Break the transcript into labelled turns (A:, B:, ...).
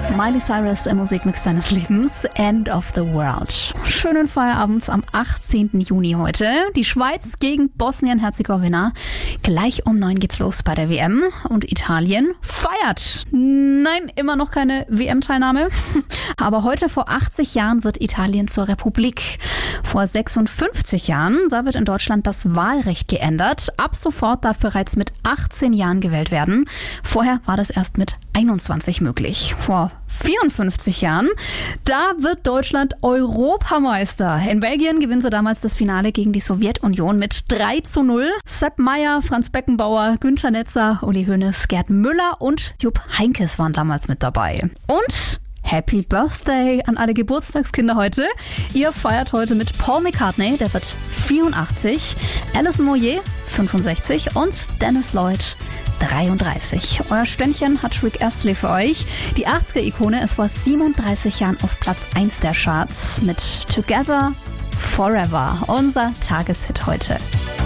A: Miley Cyrus im Musikmix seines Lebens, End of the World. Schönen Feierabend am 18. Juni heute. Die Schweiz gegen Bosnien-Herzegowina. Gleich um 9 geht's los bei der WM und Italien feiert. Nein, immer noch keine WM-Teilnahme. Aber heute vor 80 Jahren wird Italien zur Republik. Vor 56 Jahren, da wird in Deutschland das Wahlrecht geändert. Ab sofort darf bereits mit 18 Jahren gewählt werden. Vorher war das erst mit 21 möglich. Vor 54 Jahren, da wird Deutschland Europameister. In Belgien gewinnen sie damals das Finale gegen die Sowjetunion mit 3:0. Sepp Maier, Franz Beckenbauer, Günther Netzer, Uli Hoeneß, Gerd Müller und Jupp Heynckes waren damals mit dabei. Und Happy Birthday an alle Geburtstagskinder heute. Ihr feiert heute mit Paul McCartney, der wird 84, Alison Moyet 65 und Dennis Lloyd 33. Euer Ständchen hat Rick Astley für euch. Die 80er-Ikone ist vor 37 Jahren auf Platz 1 der Charts mit Together Forever, unser Tageshit heute.